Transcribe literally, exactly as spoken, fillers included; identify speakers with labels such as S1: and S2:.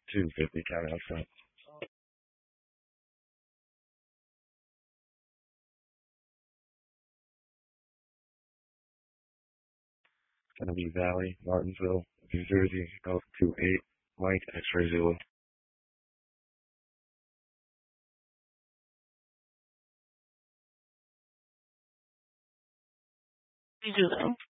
S1: two fifty, county out front. It's gonna be Valley, Martinsville, New Jersey, Golf two eight, Mike, X-ray Zulu.
S2: Zulu.